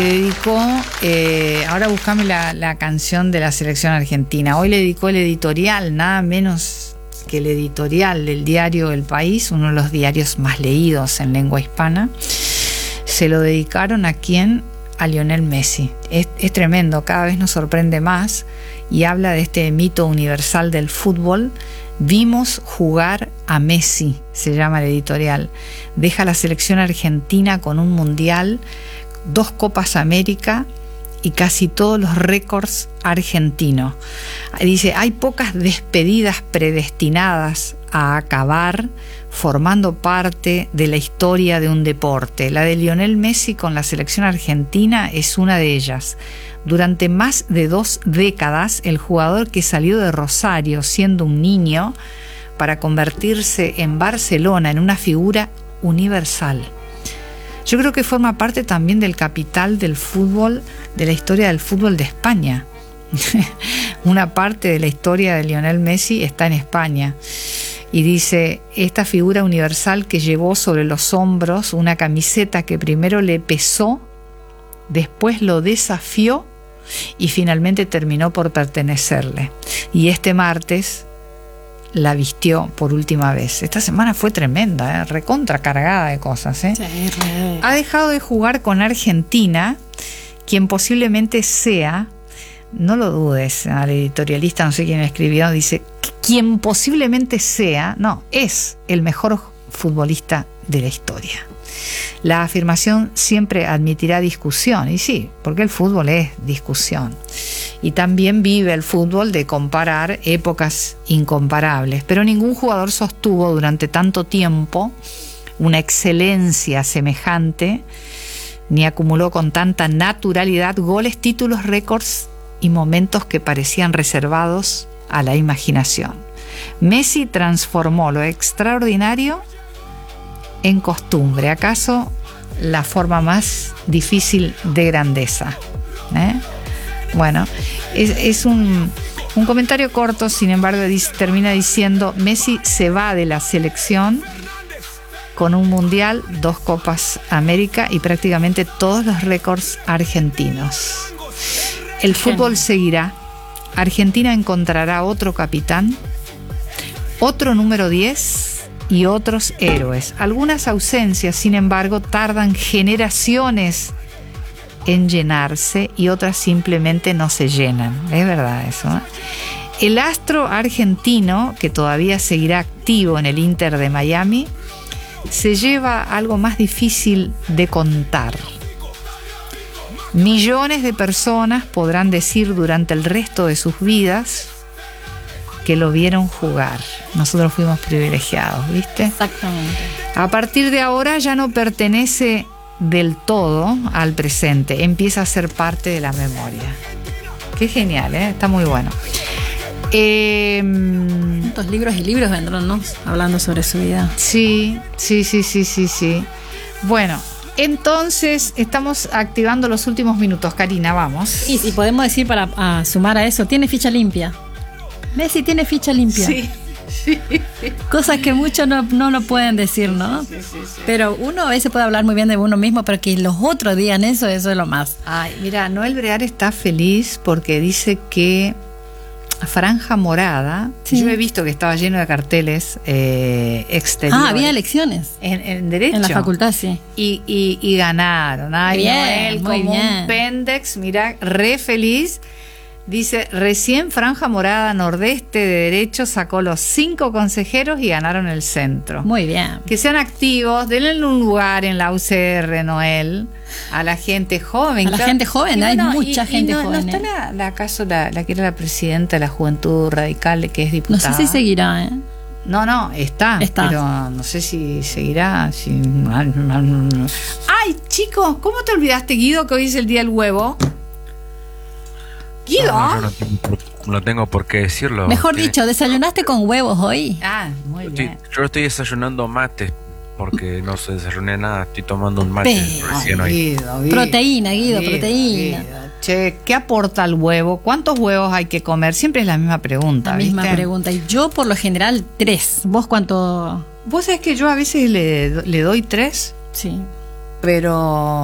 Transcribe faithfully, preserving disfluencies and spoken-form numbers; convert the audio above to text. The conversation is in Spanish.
Dedicó, eh, ahora buscame la, la canción de la selección argentina. Hoy le dedicó el editorial, nada menos que el editorial del diario El País, uno de los diarios más leídos en lengua hispana. Se lo dedicaron a quién, a Lionel Messi. Es, es tremendo, cada vez nos sorprende más y habla de este mito universal del fútbol. Vimos jugar a Messi, se llama el editorial. Deja a la selección argentina con un mundial, dos Copas América y casi todos los récords argentinos. Dice, hay pocas despedidas predestinadas a acabar formando parte de la historia de un deporte. La de Lionel Messi con la selección argentina es una de ellas. Durante más de dos décadas, el jugador que salió de Rosario siendo un niño para convertirse en Barcelona en una figura universal. Yo creo que forma parte también del capital del fútbol, de la historia del fútbol de España. Una parte de la historia de Lionel Messi está en España. Y dice, esta figura universal que llevó sobre los hombros una camiseta que primero le pesó, después lo desafió y finalmente terminó por pertenecerle. Y este martes la vistió por última vez. Esta semana fue tremenda, ¿eh? Recontra cargada de cosas, ¿eh? Sí, ha dejado de jugar con Argentina, quien posiblemente sea, no lo dudes, al editorialista, no sé quién escribió, dice, quien posiblemente sea, no, es el mejor futbolista de la historia. La afirmación siempre admitirá discusión, y sí, porque el fútbol es discusión. Y también vive el fútbol de comparar épocas incomparables, pero ningún jugador sostuvo durante tanto tiempo una excelencia semejante, ni acumuló con tanta naturalidad goles, títulos, récords y momentos que parecían reservados a la imaginación. Messi transformó lo extraordinario en costumbre, acaso la forma más difícil de grandeza, ¿eh? Bueno, es, es un, un comentario corto, sin embargo dice, termina diciendo, Messi se va de la selección con un mundial, dos Copas América y prácticamente todos los récords argentinos. El fútbol seguirá, Argentina encontrará otro capitán, otro número diez y otros héroes. Algunas ausencias, sin embargo, tardan generaciones en llenarse y otras simplemente no se llenan. Es verdad eso, ¿eh? El astro argentino, que todavía seguirá activo en el Inter de Miami, se lleva algo más difícil de contar. Millones de personas podrán decir durante el resto de sus vidas que lo vieron jugar. Nosotros fuimos privilegiados, ¿viste? Exactamente. A partir de ahora ya no pertenece del todo al presente, empieza a ser parte de la memoria. Qué genial, ¿eh? Está muy bueno. Eh, ¿Cuántos libros y libros vendrán, no? Hablando sobre su vida. Sí, sí, sí, sí, sí, sí. Bueno, entonces estamos activando los últimos minutos. Karina, vamos. Y, y podemos decir, para a sumar a eso, tiene ficha limpia. Messi tiene ficha limpia. Sí. Sí. Cosas que muchos no, no lo pueden decir, ¿no? Sí, sí, sí. Pero uno a veces puede hablar muy bien de uno mismo, pero que los otros digan eso, eso es lo más. Ay, mira, Noel Brear está feliz porque dice que Franja Morada, sí. Yo he visto que estaba lleno de carteles eh, exteriores. Ah, había elecciones. En, en Derecho. En la facultad, sí. Y, y, y ganaron. Ay, bien, Noel, muy como bien. Un pendex, mira, re feliz. Dice, recién Franja Morada Nordeste de Derecho sacó los cinco consejeros y ganaron el centro. Muy bien. Que sean activos, denle un lugar en la U C R, Noel, a la gente joven. A la claro. gente joven, Y hay bueno, mucha y, gente y no, joven. ¿No está la, la acaso la, la que era la presidenta de la Juventud Radical, que es diputada? No sé si seguirá, ¿eh? No, no, está, está. Pero no sé si seguirá. Si... Ay, chicos, ¿cómo te olvidaste, Guido, que hoy es el día del huevo? Guido. No, no, no, tengo por, no tengo por qué decirlo. Mejor Tiene... dicho, ¿desayunaste con huevos hoy? Ah, muy yo bien. Estoy, yo estoy desayunando mate porque no se desayuné nada. Estoy tomando un mate Pero, recién ay, hoy. Guido, Guido, proteína, Guido, Guido, proteína. Guido. Che, ¿qué aporta el huevo? ¿Cuántos huevos hay que comer? Siempre es la misma pregunta. La misma ¿viste? pregunta. Y yo, por lo general, tres. ¿Vos cuánto? Vos sabés que yo a veces le, le doy tres, Sí. pero